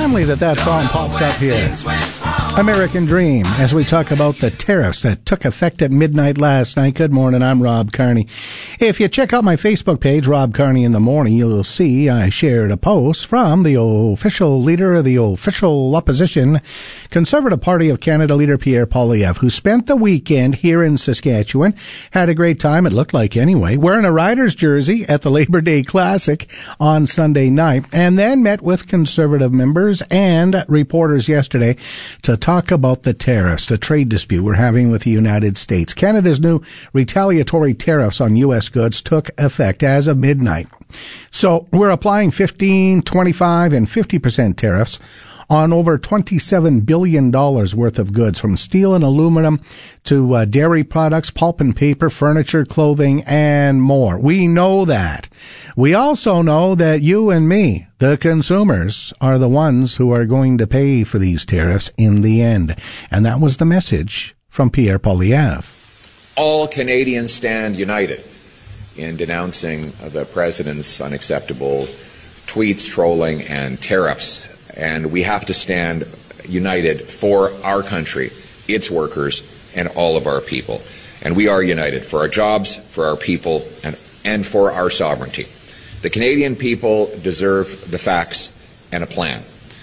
timely that song pops up here. American Dream, as we talk about the tariffs that took effect at midnight last night. Good morning, I'm Rob Carney. If you check out my Facebook page, Rob Carney in the Morning, you'll see I shared a post from the official leader of the official opposition, Conservative Party of Canada leader Pierre Poilievre, who spent the weekend here in Saskatchewan, had a great time, it looked like anyway, wearing a Riders jersey at the Labor Day Classic on Sunday night, and then met with Conservative members and reporters yesterday to talk about the tariffs, the trade dispute we're having with the United States. Canada's new retaliatory tariffs on U.S. goods took effect as of midnight. So we're applying 15, 25, and 50% tariffs on over $27 billion worth of goods, from steel and aluminum to dairy products, pulp and paper, furniture, clothing, and more. We know that. We also know that you and me, the consumers, are the ones who are going to pay for these tariffs in the end. And that was the message from Pierre Poilievre. All Canadians stand united in denouncing the president's unacceptable tweets, trolling, and tariffs. And we have to stand united for our country, its workers, and all of our people. And we are united for our jobs, for our people, and for our sovereignty. The Canadian people deserve the facts and a plan.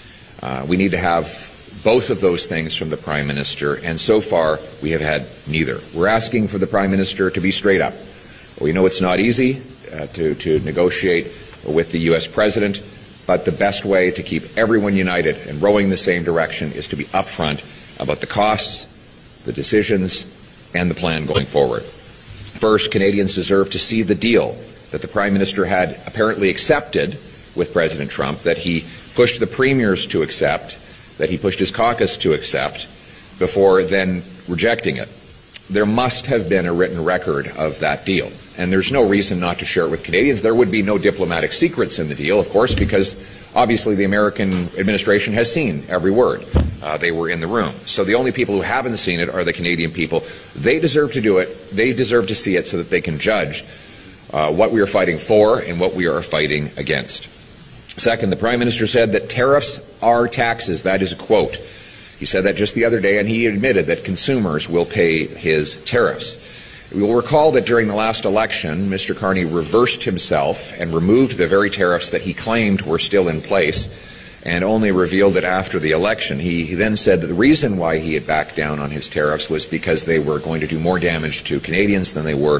We need to have both of those things from the Prime Minister, and so far we have had neither. We're asking for the Prime Minister to be straight up. We know it's not easy to negotiate with the U.S. President, but the best way to keep everyone united and rowing the same direction is to be upfront about the costs, the decisions, and the plan going forward. First, Canadians deserve to see the deal that the Prime Minister had apparently accepted with President Trump, that he pushed the premiers to accept, that he pushed his caucus to accept, before then rejecting it. There must have been a written record of that deal, and there's no reason not to share it with Canadians. There would be no diplomatic secrets in the deal, of course, because obviously the American administration has seen every word. They were in the room. So the only people who haven't seen it are the Canadian people. They deserve to do it. They deserve to see it so that they can judge what we are fighting for and what we are fighting against. Second, the Prime Minister said that tariffs are taxes. That is a quote. He said that just the other day, and he admitted that consumers will pay his tariffs. We will recall that during the last election, Mr. Carney reversed himself and removed the very tariffs that he claimed were still in place, and only revealed it after the election. He then said that the reason why he had backed down on his tariffs was because they were going to do more damage to Canadians than they were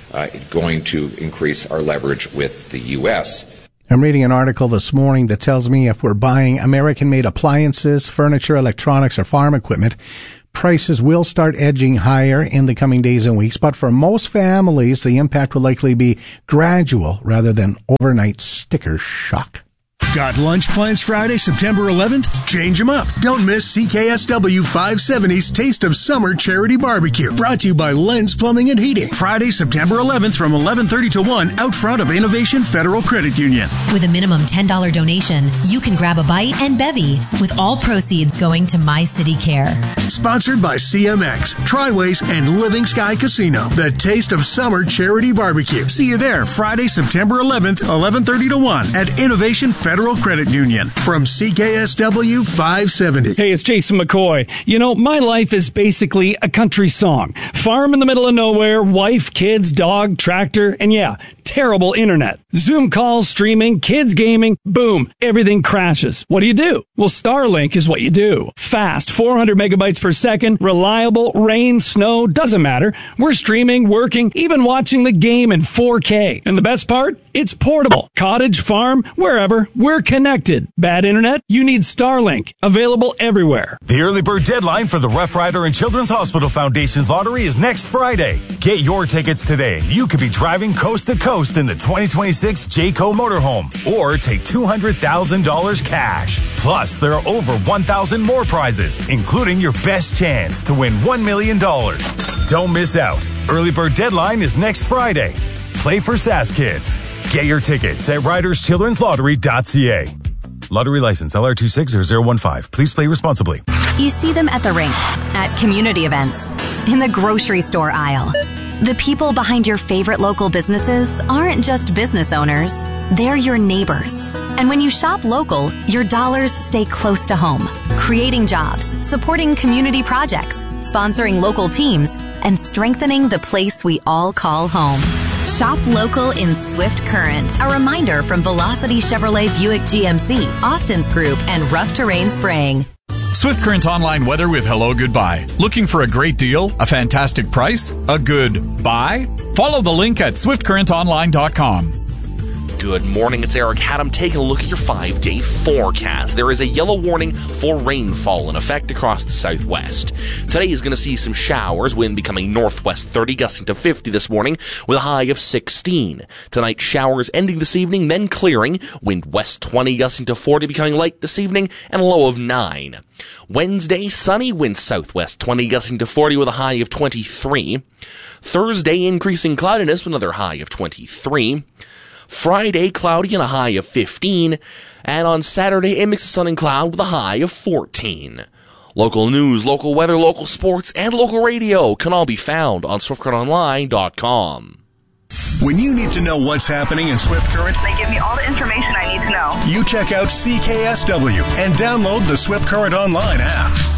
going to increase our leverage with the U.S. I'm reading an article this morning that tells me if we're buying American-made appliances, furniture, electronics, or farm equipment, prices will start edging higher in the coming days and weeks. But for most families, the impact will likely be gradual rather than overnight sticker shock. Got lunch plans Friday, September 11th? Change them up. Don't miss CKSW 570's Taste of Summer Charity Barbecue. Brought to you by Lens Plumbing and Heating. Friday, September 11th from 11:30 to 1 out front of Innovation Federal Credit Union. With a minimum $10 donation, you can grab a bite and bevy, with all proceeds going to My City Care. Sponsored by CMX, Triways, and Living Sky Casino. The Taste of Summer Charity Barbecue. See you there Friday, September 11th, 11:30 to 1 at Innovation Federal Credit Union. From CKSW 570. Hey, it's Jason McCoy. You know, my life is basically a country song. Farm in the middle of nowhere, wife, kids, dog, tractor, and yeah, terrible internet. Zoom calls, streaming, kids gaming, boom, everything crashes. What do? Well, Starlink is what you do. Fast, 400 megabytes per second, reliable, rain, snow, doesn't matter. We're streaming, working, even watching the game in 4K. And the best part? It's portable. Cottage, farm, wherever, we're connected. Bad internet? You need Starlink. Available everywhere. The early bird deadline for the Rough Rider and Children's Hospital Foundation's lottery is next Friday. Get your tickets today. You could be driving coast to coast in the 2026 Jayco motorhome, or take $200,000 cash. Plus, there are over 1,000 more prizes, including your best chance to win $1 million. Don't miss out. Early bird deadline is next Friday. Play for SAS Kids. Get your tickets at riderschildrenslottery.ca. Lottery license LR260015. Please play responsibly. You see them at the rink, at community events, in the grocery store aisle. The people behind your favorite local businesses aren't just business owners. They're your neighbors. And when you shop local, your dollars stay close to home, creating jobs, supporting community projects, sponsoring local teams, and strengthening the place we all call home. Shop local in Swift Current. A reminder from Velocity Chevrolet Buick GMC, Austin's Group, and Rough Terrain Spraying. Swift Current online weather with Hello Goodbye. Looking for a great deal? A fantastic price? A good buy? Follow the link at swiftcurrentonline.com. Good morning, it's Eric Haddam taking a look at your 5-day forecast. There is a yellow warning for rainfall in effect across the southwest. Today is going to see some showers, wind becoming northwest 30, gusting to 50 this morning with a high of 16. Tonight, showers ending this evening, then clearing, wind west 20, gusting to 40, becoming light this evening, and a low of 9. Wednesday, sunny, wind southwest 20, gusting to 40 with a high of 23. Thursday, increasing cloudiness with another high of 23. Friday, cloudy and a high of 15. And on Saturday, a mix of sun and cloud with a high of 14. Local news, local weather, local sports, and local radio can all be found on SwiftCurrentOnline.com. When you need to know what's happening in Swift Current, they give me all the information I need to know. You check out CKSW and download the Swift Current Online app.